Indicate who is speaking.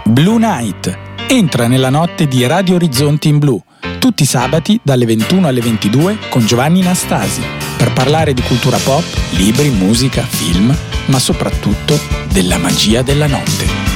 Speaker 1: Blue Night. Entra nella notte di Radio Orizzonti in Blu, tutti i sabati dalle 21 alle 22 con Giovanni Nastasi, per parlare di cultura pop, libri, musica, film, ma soprattutto della magia della notte.